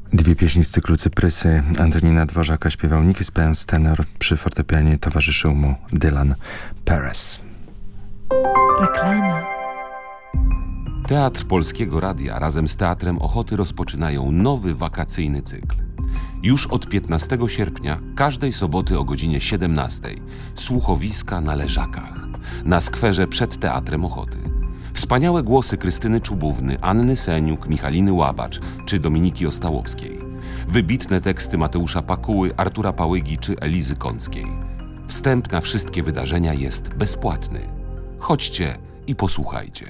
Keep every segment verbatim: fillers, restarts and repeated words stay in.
Dwie pieśni z cyklu Cyprysy Antonina Dworzaka śpiewał Nicky Spence, tenor, przy fortepianie towarzyszył mu Dylan Perez. Reklama. Teatr Polskiego Radia razem z Teatrem Ochoty rozpoczynają nowy wakacyjny cykl. Już od piętnastego sierpnia, każdej soboty o godzinie siedemnastej, słuchowiska na Leżakach, na skwerze przed Teatrem Ochoty. Wspaniałe głosy Krystyny Czubówny, Anny Seniuk, Michaliny Łabacz czy Dominiki Ostałowskiej. Wybitne teksty Mateusza Pakuły, Artura Pałygi czy Elizy Kąckiej. Wstęp na wszystkie wydarzenia jest bezpłatny. Chodźcie i posłuchajcie.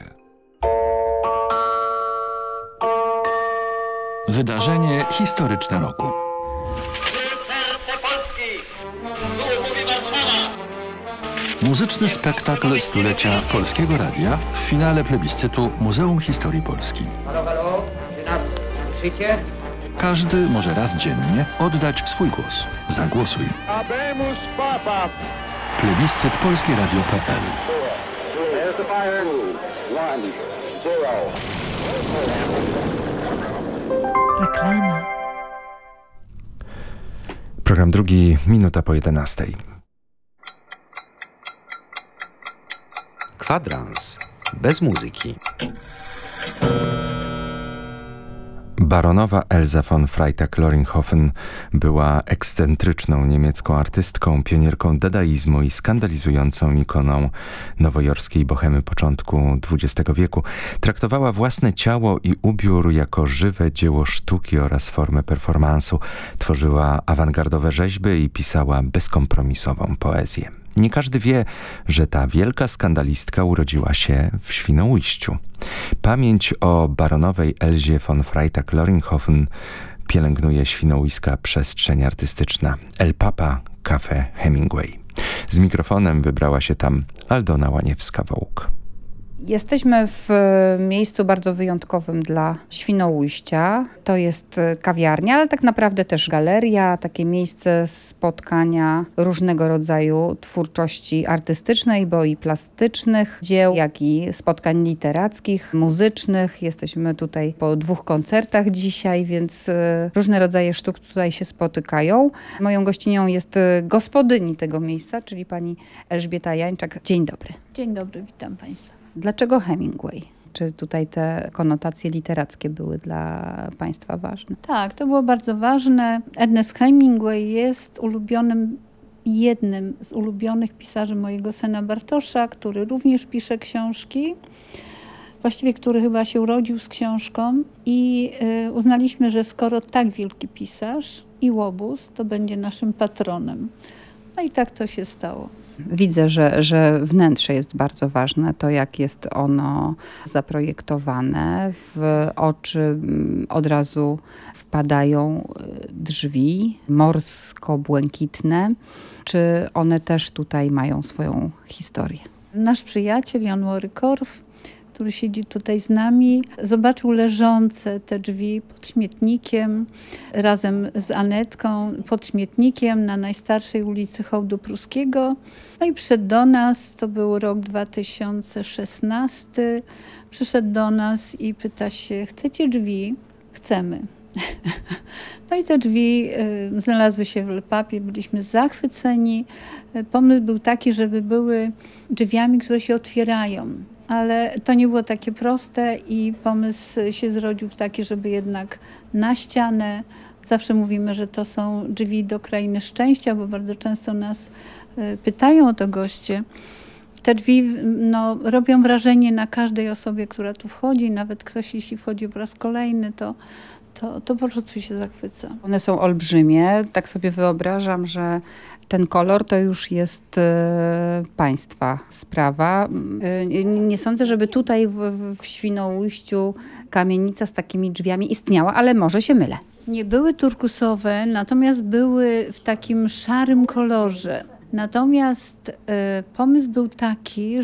Wydarzenie historyczne roku. Muzyczny spektakl stulecia Polskiego Radia w finale plebiscytu Muzeum Historii Polski. Halo, halo, czy nas słyszycie? Każdy może raz dziennie oddać swój głos. Zagłosuj. Habemus Papa. Plebiscyt polskie radio kropka p l. There's the fire. One, zero. Reklama. Program drugi, minuta po jedenastej. Kwadrans bez muzyki. Baronowa Elsa von Freytag-Loringhofen była ekscentryczną niemiecką artystką, pionierką dadaizmu i skandalizującą ikoną nowojorskiej bohemy początku dwudziestego wieku. Traktowała własne ciało i ubiór jako żywe dzieło sztuki oraz formę performansu. Tworzyła awangardowe rzeźby i pisała bezkompromisową poezję. Nie każdy wie, że ta wielka skandalistka urodziła się w Świnoujściu. Pamięć o baronowej Elzie von Freytag-Loringhofen pielęgnuje świnoujska przestrzeń artystyczna. El Papa Cafe Hemingway. Z mikrofonem wybrała się tam Aldona Łaniewska-Wołk. Jesteśmy w miejscu bardzo wyjątkowym dla Świnoujścia. To jest kawiarnia, ale tak naprawdę też galeria, takie miejsce spotkania różnego rodzaju twórczości artystycznej, bo i plastycznych dzieł, jak i spotkań literackich, muzycznych. Jesteśmy tutaj po dwóch koncertach dzisiaj, więc różne rodzaje sztuk tutaj się spotykają. Moją gościnią jest gospodyni tego miejsca, czyli pani Elżbieta Jańczak. Dzień dobry. Dzień dobry, witam Państwa. Dlaczego Hemingway? Czy tutaj te konotacje literackie były dla Państwa ważne? Tak, to było bardzo ważne. Ernest Hemingway jest ulubionym, jednym z ulubionych pisarzy mojego syna Bartosza, który również pisze książki. Właściwie, który chyba się urodził z książką i y, uznaliśmy, że skoro tak wielki pisarz i łobuz, to będzie naszym patronem. No i tak to się stało. Widzę, że, że wnętrze jest bardzo ważne, to jak jest ono zaprojektowane. W oczy od razu wpadają drzwi morsko-błękitne. Czy one też tutaj mają swoją historię? Nasz przyjaciel Jan Morykorw, który siedzi tutaj z nami, zobaczył leżące te drzwi pod śmietnikiem razem z Anetką, pod śmietnikiem na najstarszej ulicy Hołdu Pruskiego. No i przyszedł do nas, to był rok dwa tysiące szesnasty, przyszedł do nas i pyta się, chcecie drzwi? Chcemy. No i te drzwi y, znalazły się w El Papie, byliśmy zachwyceni. Pomysł był taki, żeby były drzwiami, które się otwierają. Ale to nie było takie proste i pomysł się zrodził w taki, żeby jednak na ścianę, zawsze mówimy, że to są drzwi do krainy szczęścia, bo bardzo często nas pytają o to goście. Te drzwi no, robią wrażenie na każdej osobie, która tu wchodzi, nawet ktoś jeśli wchodzi po raz kolejny, to To, to po prostu się zachwyca. One są olbrzymie. Tak sobie wyobrażam, że ten kolor to już jest e, państwa sprawa. E, nie, nie sądzę, żeby tutaj w, w Świnoujściu kamienica z takimi drzwiami istniała, ale może się mylę. Nie były turkusowe, natomiast były w takim szarym kolorze. Natomiast e, pomysł był taki,